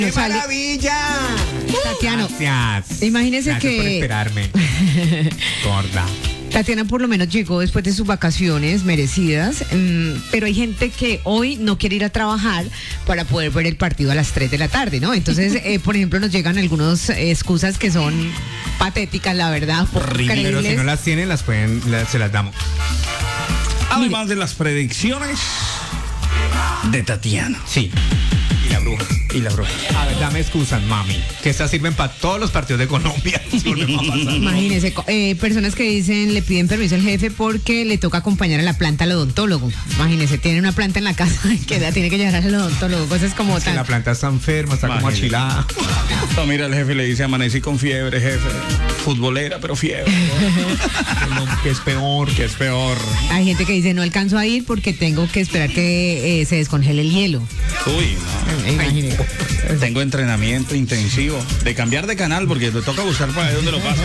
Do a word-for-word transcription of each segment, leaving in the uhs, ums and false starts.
¡Qué sale. maravilla! Tatiano, Gracias. imagínese Gracias que- por esperarme. Gorda. Tatiana por lo menos llegó después de sus vacaciones merecidas, mm, pero hay gente que hoy no quiere ir a trabajar para poder ver el partido a las tres de la tarde, ¿no? Entonces, eh, por ejemplo, nos llegan algunas eh, excusas que son patéticas, la verdad, poco Horrible, pero si creíbles. no las tienen, las pueden, las- se las damos. Además de las predicciones de Tatiana. Sí. Y la bruja. Y la bruja. A ver, dame excusas, mami. Que estas sirven para todos los partidos de Colombia. Eso no me va a pasar. Imagínese, co- eh, personas que dicen, le piden permiso al jefe porque le toca acompañar a la planta al odontólogo. Imagínese, tiene una planta en la casa que la tiene que llevar al odontólogo. Cosas como Que tan... la planta está enferma, está como Imagínate. achilada. No, mira, el jefe le dice, amanecí con fiebre, jefe. Futbolera, pero fiebre. Que es peor. Que es peor. Hay gente que dice, no alcanzo a ir porque tengo que esperar que eh, se descongele el hielo. Uy, no. Imagínese. Tengo entrenamiento intensivo de cambiar de canal porque me toca buscar para ver dónde lo paso.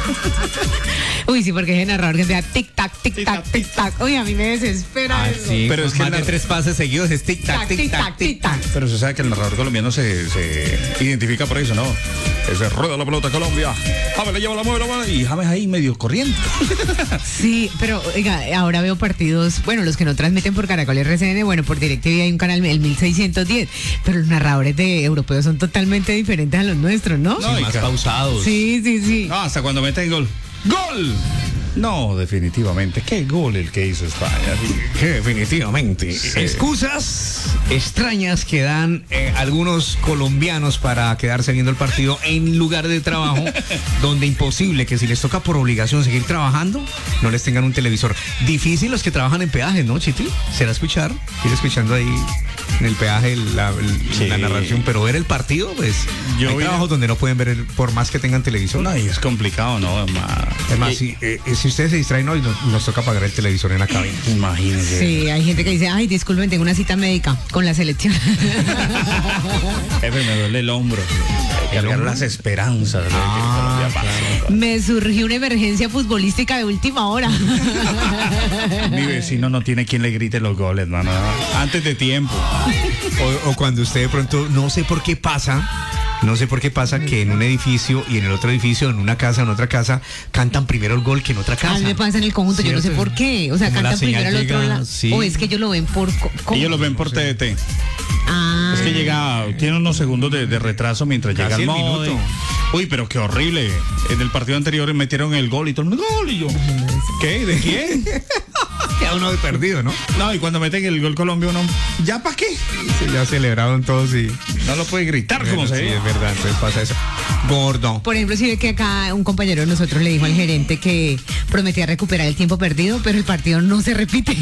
Uy, sí, porque es el narrador que sea tic-tac, tic-tac, tic-tac. Uy, a mí me desespera Ah, eso. sí, Pero es que más la- de tres pases seguidos es tic-tac, Tic-tac, tic-tac, tic-tac, tic-tac. Pero se sabe que el narrador colombiano se, se identifica por eso, ¿no? Ese rueda la pelota Colombia. James le lleva la mueve, la mueve, y James ahí medio corriente. Sí, pero oiga, ahora veo partidos, bueno, los que no transmiten por Caracol R C N, bueno, por DirecTV hay un canal, el mil seiscientos diez, pero los narradores de europeos son totalmente diferentes a los nuestros, ¿no? No, y Más ca- pausados. Sí, sí, sí. No, hasta cuando meten gol. ¡Gol! No, definitivamente. ¿Qué gol el que hizo España? Que definitivamente. Sí. Excusas extrañas que dan eh, algunos colombianos para quedarse viendo el partido en lugar de trabajo, donde imposible que si les toca por obligación seguir trabajando, no les tengan un televisor. Difícil los que trabajan en peajes, ¿no, Chiti? ¿Será escuchar? Ir escuchando ahí en el peaje la, el- Sí. la narración, pero ver el partido, pues Yo hay vi- trabajos donde no pueden ver el- por más que tengan televisor. No, y es complicado, ¿no? Además, Es más, si, eh, si ustedes se distraen hoy, nos, nos toca apagar el televisor en la cabina. imagínese. Sí, hay gente que dice, ay, disculpen, tengo una cita médica con la selección. Jefe, me duele el hombro. Hay que cargar las esperanzas de que Ah, Colombia pase. Me surgió una emergencia futbolística de última hora. Mi vecino no tiene quien le grite los goles, mano. Antes de tiempo. O, o cuando usted de pronto, no sé por qué pasa, no sé por qué pasa que en un edificio y en el otro edificio, en una casa, en otra casa, cantan primero el gol que en otra A casa. mí me pasa en el conjunto, yo no sé ¿Cierto? por qué. O sea, Como la cantan primero señal al otro llega, lado. sí. O es que ellos lo ven por... co- ¿cómo? Ellos los ven por T D T. Ah. Es que llega, tiene unos segundos de, de retraso mientras Casi llega el el modem. minuto. Uy, pero qué horrible. En el partido anterior metieron el gol y todo el mundo, gol, y yo, ¿qué? ¿De quién? Queda uno de perdido, ¿no? No, y cuando meten el gol Colombia, uno, ¿ya para qué? Sí, ya celebraron todos y... No lo puede gritar como Bueno, se sí, diga. es verdad, entonces pasa eso. Gordo. Por ejemplo, si ve que acá un compañero de nosotros le dijo al gerente que prometía recuperar el tiempo perdido, pero el partido no se repite.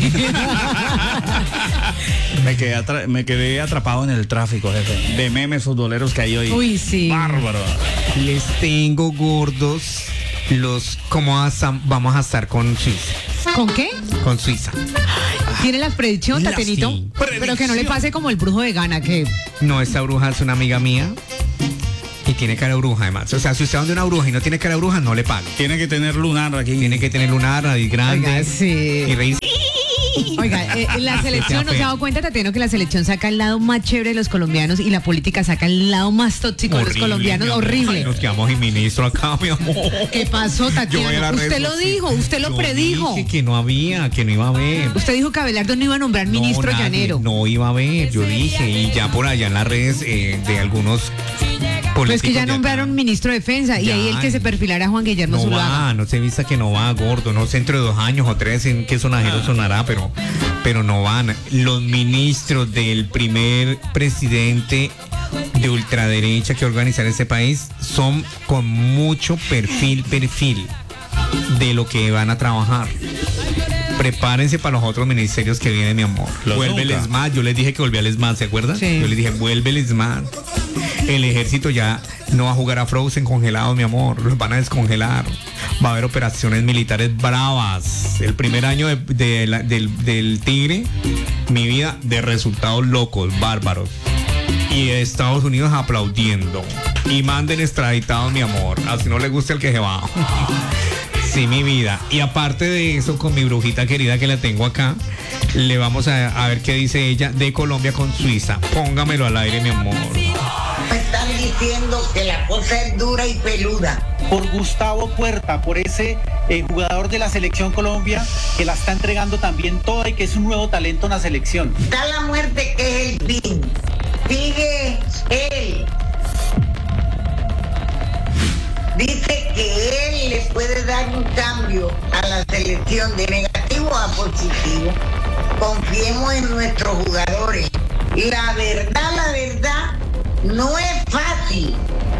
Me quedé, atra- me quedé atrapado en el tráfico, jefe. De memes futboleros que hay hoy. Uy, sí. Bárbaro. Les tengo gordos los... ¿Cómo hasta- vamos a estar con Suiza? ¿Con qué? Con Suiza. ¿Tiene la predicción, La Tatenito? sí. Pero que no le pase como el brujo de Gana, que... No, esta bruja es una amiga mía y tiene cara de bruja además. O sea, si usted va donde una bruja y no tiene cara de bruja, no le paga. Tiene que tener lunar aquí. Tiene que tener lunar, nariz grande Oiga, sí. y reír. Oiga, eh, la selección, ¿no se ha fea. dado cuenta, Tatiano, que la selección saca el lado más chévere de los colombianos y la política saca el lado más tóxico de los Horrible, colombianos? mi amor. Horrible. Ay, nos quedamos sin ministro acá, mi amor. ¿Qué pasó, Yo voy a la Tatiano? red Usted lo social. dijo, usted lo Yo predijo. dije que no había, que no iba a haber. Usted dijo que Abelardo no iba a nombrar ministro no, nadie, llanero. No iba a haber, yo dije, y ya por allá en las redes eh, de algunos políticos. Pues que ya de acá. nombraron ministro de defensa y Ya, ahí el que se perfilara Juan Guillermo No Zuluaga. va, no se vista que no va, gordo, no sé entre dos años o tres en qué sonajero sonará, pero, pero no van. Los ministros del primer presidente de ultraderecha que organizar este país son con mucho perfil, perfil de lo que van a trabajar. Prepárense para los otros ministerios que vienen, mi amor. Los Vuelve el nunca. ESMAD, yo les dije que volvía al ESMAD, ¿se acuerdan? Sí. Yo les dije, vuelve el ESMAD. El ejército ya no va a jugar a Frozen congelados, mi amor. Los van a descongelar. Va a haber operaciones militares bravas. El primer año de- de la- del, del Tigre, mi vida, de resultados locos, bárbaros. Y Estados Unidos aplaudiendo. Y manden extraditados, mi amor. Así no le gusta el que se va. Sí, mi vida. Y aparte de eso, con mi brujita querida que la tengo acá, le vamos a, a ver qué dice ella de Colombia con Suiza. Póngamelo al aire, mi amor. diciendo que la cosa es dura y peluda. Por Gustavo Puerta, por ese eh, jugador de la Selección Colombia que la está entregando también toda y que es un nuevo talento en la selección. Da la muerte que es el fin. Sigue él. Dice que él le puede dar un cambio a la selección de negativo a positivo. Confiemos en nuestros jugadores. La verdad, la verdad, no es fácil.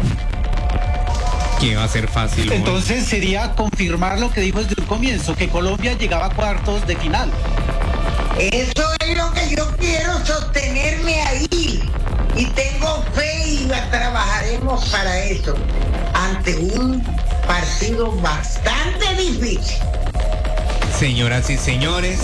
¿Qué va a ser fácil? Entonces sería confirmar lo que dijo desde un comienzo, que Colombia llegaba a cuartos de final. Eso es lo que yo quiero, sostenerme ahí. Y tengo fe y la trabajaremos para eso. Ante un partido bastante difícil. Señoras y señores,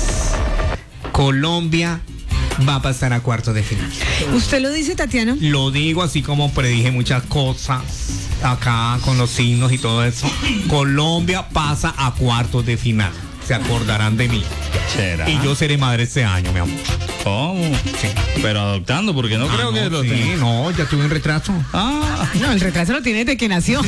Colombia va a pasar a cuartos de final. ¿Usted lo dice, Tatiana? Lo digo así como predije muchas cosas acá con los signos y todo eso. Colombia pasa a cuartos de final. Se acordarán de mí. ¿Será? Y yo seré madre este año, mi amor. ¿Cómo? Sí. Pero adoptando, porque no Ah, creo no, que lo sí, tenga. no, ya tuve un retraso. Ah, No, el retraso lo tiene desde que nació.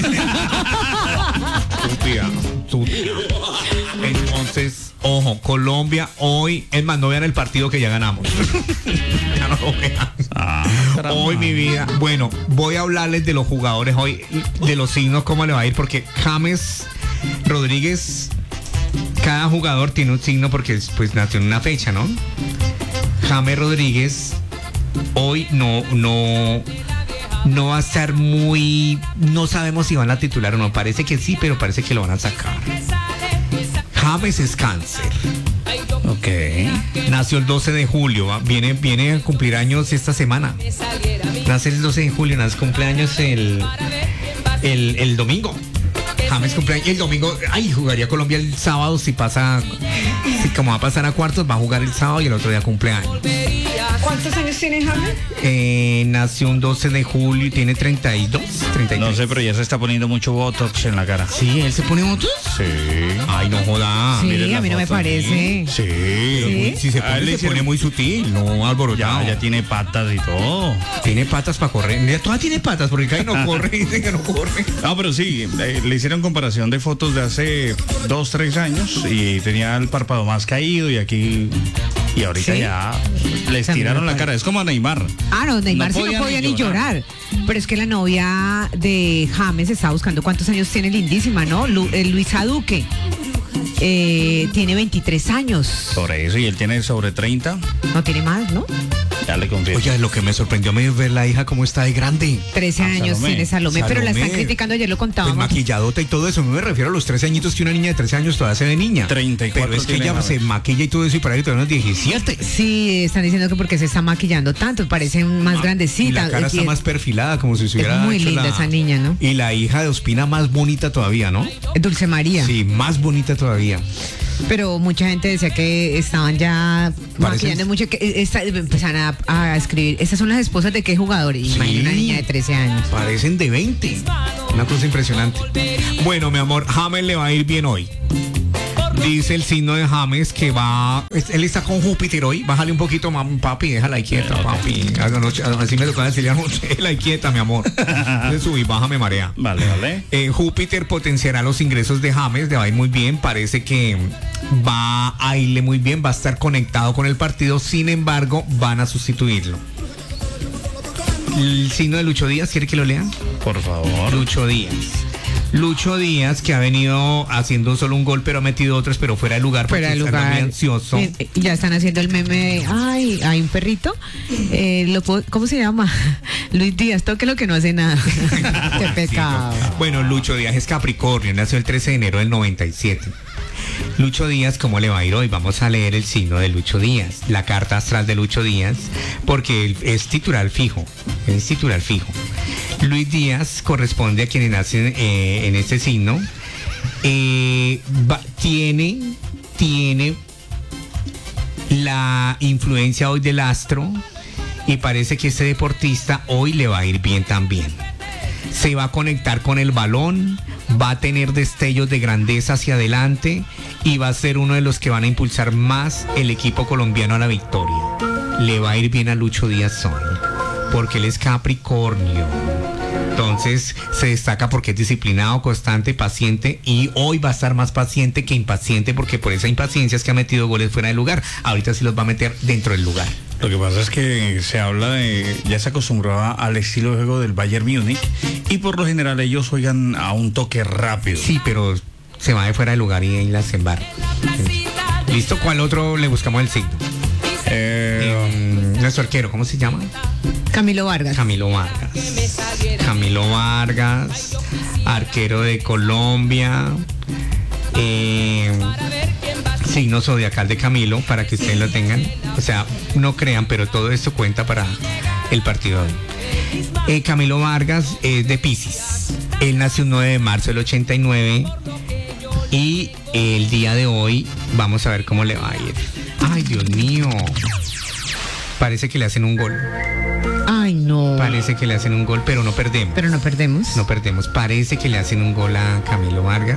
Estúpida, estúpida. Entonces, ojo, Colombia hoy, es más, no vean el partido que ya ganamos. Ya no lo vean. ah, caramba. Hoy mi vida. Bueno, voy a hablarles de los jugadores hoy, de los signos, cómo le va a ir, porque James Rodríguez, cada jugador tiene un signo porque pues nació en una fecha, ¿no? James Rodríguez hoy no, no, no va a estar muy, no sabemos si van a titular o no. Parece que sí, pero parece que lo van a sacar. James es cáncer. Ok. Nació el doce de julio, ¿va? viene, viene a cumplir años esta semana. Nace el doce de julio, nace cumpleaños el, el, el domingo. James cumpleaños el domingo. Ay, jugaría Colombia el sábado si pasa, si como va a pasar a cuartos, va a jugar el sábado y el otro día cumpleaños. ¿Cuántos años tiene James? Eh, nació un doce de julio y tiene treinta y dos, treinta y tres. No sé, pero ya se está poniendo mucho botox en la cara. Sí, él se pone votos. Sí. Ay, no joda. Sí, mire la a mí no me foto. parece. Sí, ¿Sí? si se A él pone, le se hicieron- pone muy sutil, no alborotado. Ya, ya tiene patas y todo. Tiene patas para correr. Ya toda tiene patas porque Kai no corre, dice que no corre. No, pero sí, eh, le hicieron comparación de fotos de hace dos, tres años y tenía el párpado más caído y aquí... Y ahorita ¿Sí? ya les También tiraron me la cara. Es como a Neymar. Ah, no, Neymar No sí podía no podía ni ni llorar. Pero es que la novia de James está buscando cuántos años tiene, lindísima, ¿no? Lu- eh, Luisa Duque. Eh, tiene veintitrés años. Sobre eso, y él tiene sobre treinta. No tiene más, ¿no? Ya le confieso. Oye, lo que me sorprendió a mí es ver la hija cómo está de grande. trece Ah, años Salomé. tiene Salomé, pero la están Salomé. criticando, ayer lo Pues contábamos. maquilladota y todo eso. No me refiero a los trece añitos que una niña de trece años todavía se ve niña. treinta y cuatro Pero es que tiene ella James. se maquilla y todo eso y para ahí todavía unos diecisiete. Sí, están diciendo que porque se está maquillando tanto, parece más grandecita. Y la cara Y está es- más perfilada, como si se hubiera muy hecho linda la- esa niña, ¿no? Y la hija de Ospina más bonita todavía, ¿no? Dulce María. Sí, más bonita todavía. Pero mucha gente decía que estaban ya Parecen- maquillando mucho, que eh, esta- empezaron a, a escribir, estas son las esposas de qué jugador. Y Sí. imagina una niña de trece años. Parecen de veinte. Una cosa impresionante. Bueno, mi amor, James le va a ir bien hoy. Dice el signo de James que va. es- Él está con Júpiter hoy. Bájale un poquito, mami, papi. Déjala ahí quieta, papi. Anoche- Así me tocaba decirle anoche. Déjala ahí quieta, mi amor. Le subí, bájame marea. Vale, vale. Eh, Júpiter potenciará los ingresos de James, le va a ir muy bien, parece que va a irle muy bien, va a estar conectado con el partido, sin embargo, van a sustituirlo. El signo de Lucho Díaz, ¿quiere que lo lean? Por favor. Lucho Díaz. Lucho Díaz, que ha venido haciendo solo un gol, pero ha metido otros, pero fuera de lugar, porque Fuera de está lugar. muy ansioso. Y- y ya están haciendo el meme de, ay, hay un perrito. Eh, lo puedo- ¿Cómo se llama? Luis Díaz, toque lo que no hace nada. Qué pecado. Bueno, Lucho Díaz es Capricornio, nació el trece de enero del noventa y siete. Lucho Díaz, ¿cómo le va a ir hoy? Vamos a leer el signo de Lucho Díaz, la carta astral de Lucho Díaz, porque él es titular fijo, es titular fijo. Luis Díaz corresponde a quienes nacen eh, en este signo. Eh, va- tiene, tiene la influencia hoy del astro y parece que este deportista hoy le va a ir bien también. Se va a conectar con el balón, va a tener destellos de grandeza hacia adelante y va a ser uno de los que van a impulsar más el equipo colombiano a la victoria. Le va a ir bien a Lucho Díaz hoy, porque él es Capricornio. Entonces se destaca porque es disciplinado, constante, paciente, y hoy va a estar más paciente que impaciente, porque por esa impaciencia es que ha metido goles fuera del lugar. Ahorita sí los va a meter dentro del lugar. Lo que pasa es que se habla de, ya se acostumbraba al estilo de juego del Bayern Múnich, y por lo general ellos juegan a un toque rápido. Sí, pero se va de fuera del lugar y ahí las embarra. ¿Listo? ¿Cuál otro le buscamos el signo? Eh, Eh, nuestro arquero, ¿cómo se llama? Camilo Vargas. Camilo Vargas. Camilo Vargas, arquero de Colombia. Eh, signo zodiacal de Camilo, para que ustedes lo tengan. O sea, no crean, pero todo esto cuenta para el partido de hoy. Eh, Camilo Vargas es de Piscis. Él nació el nueve de marzo del ochenta y nueve. Y el día de hoy vamos a ver cómo le va a ir. Ay, Dios mío. Parece que le hacen un gol. Ay, no. Parece que le hacen un gol, pero no perdemos. Pero no perdemos. No perdemos. Parece que le hacen un gol a Camilo Vargas.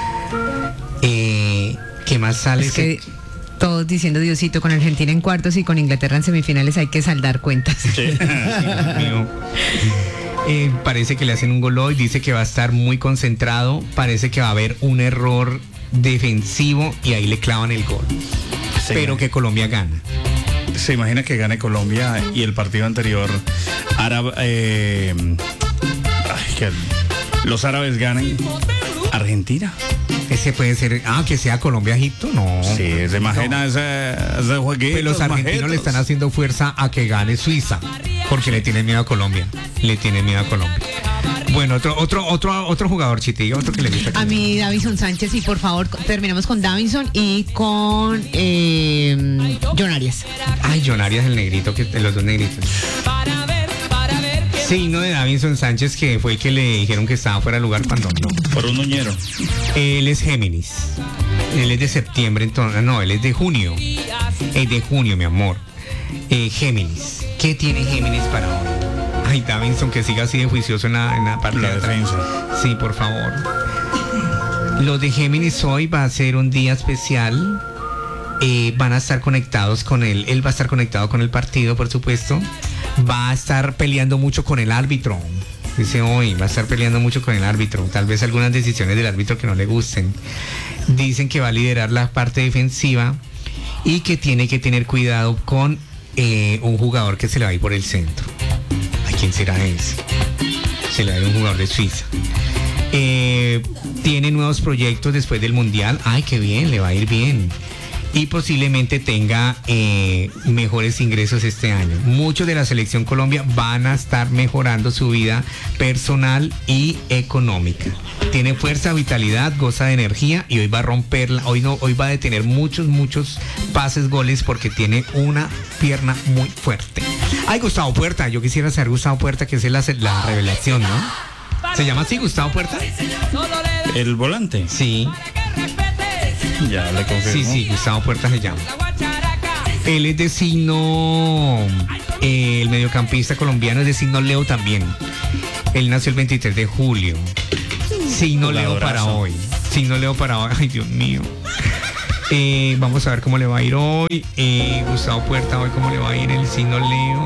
Eh, ¿Qué más sale? Es que todos diciendo Diosito, con Argentina en cuartos y con Inglaterra en semifinales hay que saldar cuentas. sí. Dios mío. Eh, parece que le hacen un gol hoy. Dice que va a estar muy concentrado. Parece que va a haber un error defensivo y ahí le clavan el gol. Sí. Pero que Colombia gana. Se imagina que gane Colombia y el partido anterior árabe, eh, ay, que los árabes ganen Argentina. Ese puede ser. Ah, que sea Colombia-Egipto. No. Sí, se imagina No. ese, ese jueguito. Pero los argentinos le están haciendo fuerza a que gane Suiza, porque le tienen miedo a Colombia. Le tienen miedo a Colombia. Bueno, otro, otro, otro, otro jugador, Chiti, otro que le gusta. A mí, Davinson Sánchez, y por favor, terminamos con Davinson y con eh, John Arias. Ay, John Arias, el negrito, que los dos negritos. Signo de Davinson Sánchez, que fue el que le dijeron que estaba fuera de lugar cuando no. Por un uñero. Él es Géminis. Él es de septiembre, entonces. No, él es de junio. Es de junio, mi amor. Eh, Géminis. ¿Qué tiene Géminis para hoy? Ay, Davinson, que siga así de juicioso en la, en la parte La de atrás. defensa. Sí, por favor. Los de Géminis hoy va a ser un día especial. Eh, van a estar conectados con él. Él va a estar conectado con el partido, por supuesto. Va a estar peleando mucho con el árbitro. Dice hoy, va a estar peleando mucho con el árbitro. Tal vez algunas decisiones del árbitro que no le gusten. Dicen que va a liderar la parte defensiva y que tiene que tener cuidado con eh, un jugador que se le va a ir por el centro. ¿A quién será ese? Se le va a ir un jugador de Suiza. Eh, tiene nuevos proyectos después del Mundial. Ay, qué bien, le va a ir bien. Y posiblemente tenga eh, mejores ingresos este año. Muchos de la selección Colombia van a estar mejorando su vida personal y económica. Tiene fuerza, vitalidad, goza de energía y hoy va a romperla. Hoy no, hoy va a detener muchos, muchos pases, goles, porque tiene una pierna muy fuerte. Ay, Gustavo Puerta, yo quisiera ser Gustavo Puerta, que es la, la revelación, ¿no? ¿Se llama así, Gustavo Puerta? El volante. Sí. Ya le confirmo. Sí, sí, Gustavo Puerta se llama. Él es de signo, eh, el mediocampista colombiano es de signo Leo también. Él nació el veintitrés de julio. Signo Leo para hoy. Signo Leo para hoy. Ay, Dios mío. Eh, vamos a ver cómo le va a ir hoy. Eh, Gustavo Puerta, hoy cómo le va a ir el signo Leo.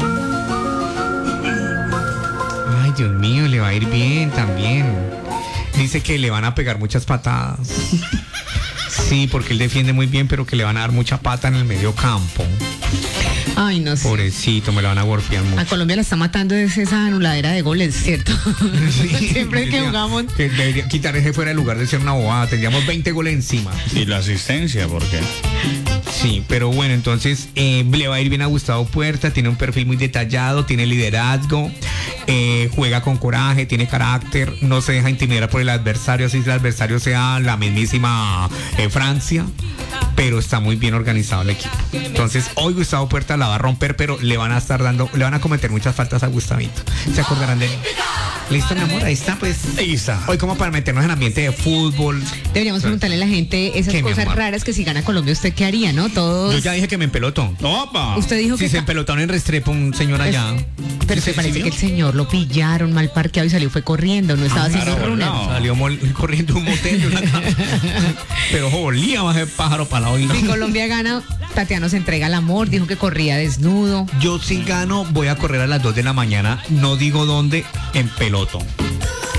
Ay, Dios mío, le va a ir bien también. Dice que le van a pegar muchas patadas. Sí, porque él defiende muy bien, pero que le van a dar mucha pata en el medio campo. Ay, no sé. Pobrecito, me lo van a golpear mucho. A Colombia la está matando es esa anuladera de goles, ¿cierto? Sí, Siempre que jugamos. Que debería quitar ese fuera de lugar de ser una bobada. Tendríamos veinte goles encima. Y la asistencia, porque Sí, pero bueno, entonces eh, le va a ir bien a Gustavo Puerta. Tiene un perfil muy detallado, tiene liderazgo, eh, juega con coraje, tiene carácter, no se deja intimidar por el adversario, así si el adversario sea la mismísima eh, Francia. Pero está muy bien organizado el equipo. Entonces hoy Gustavo Puerta la va a romper, pero le van a estar dando, le van a cometer muchas faltas a Gustavito. ¿Se acordarán de él? Listo, mi amor, ahí está, pues. ahí está. Hoy como para meternos en ambiente de fútbol. Deberíamos preguntarle a la gente esas ¿Qué, mi cosas amor? raras que si gana Colombia, ¿usted qué haría, no? Todos. Yo ya dije que me empeloto. ¡Opa! Usted dijo Si que se ca- empelotaron en Restrepo un señor allá. Pero ¿Sí se parece vio? que el señor lo pillaron mal parqueado y salió, fue corriendo, no estaba Ah, haciendo claro, runner. no. Salió mol- corriendo un motel de una casa. Pero ojo, olía más el pájaro para la oída. Si Colombia gana, Tatiano se entrega al amor, dijo que corría desnudo. Yo si gano, voy a correr a las dos de la mañana. No digo dónde, en peloto.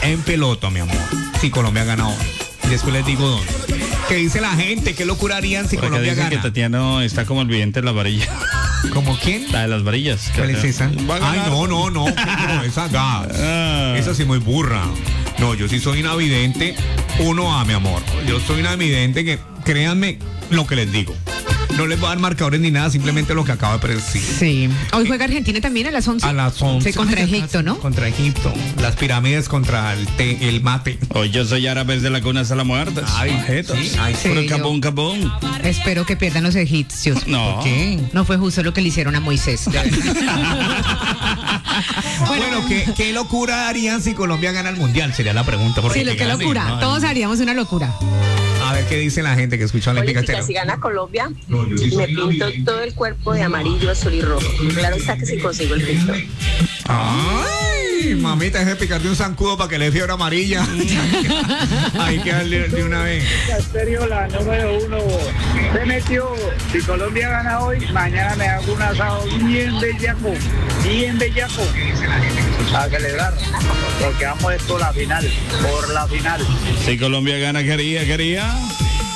en pelota, mi amor, si Colombia gana hoy. Después les digo dónde. ¿Qué dice la gente? ¿Qué locura harían si Porque Colombia dicen gana? que Tatiano está como el vidente de las varillas. ¿Como quién? La de las varillas. ¿Cuál es esa? Va a Ay, ganar. no, no, no, no, esa gas. Ah. Esa sí muy burra. No, yo sí soy inavidente. Uno A, mi amor. Yo soy inavidente que, créanme lo que les digo. No les voy a dar marcadores ni nada, simplemente lo que acabo de predecir. Sí. Hoy juega Argentina también a las once. A las once. Sí, contra Egipto, ¿no? Contra Egipto. Las pirámides contra el, té, el mate. Hoy yo soy árabe de la cuna hasta la muerte. Ay, Objetos. sí, ay, sí, Pero yo- capón, capón. Espero que pierdan los egipcios. No. ¿Por qué? No fue justo lo que le hicieron a Moisés. de verdad. Bueno, ¿qué, ¿qué locura harían si Colombia gana el mundial? Sería la pregunta. porque Sí, lo que que gane, locura. ¿no? Todos haríamos una locura. A ver qué dice la gente que escucha la Oye, Olímpica chica, Estéreo. si gana Colombia, me pinto todo el cuerpo de amarillo, azul y rojo. Claro está que si consigo el pinto. Ay, mamita, es de picarte un zancudo para que le dé fiebre amarilla. Hay que darle de una vez. Estéreo, la número uno. Se metió. Si Colombia gana hoy, mañana me hago un asado bien bellaco. Bien bellaco. A celebrar. Porque vamos por la final. Por la final. Si Colombia gana, quería, quería.